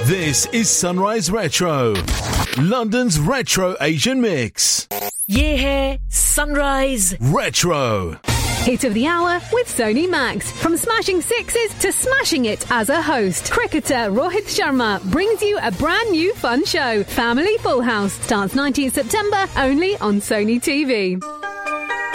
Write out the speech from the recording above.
This is Sunrise Retro, London's retro Asian mix. Ye hai, Sunrise Retro. Hit of the hour with Sony Max. From smashing sixes to smashing it as a host, cricketer Rohit Sharma brings you a brand new fun show. Family Full House starts 19th September only on Sony TV.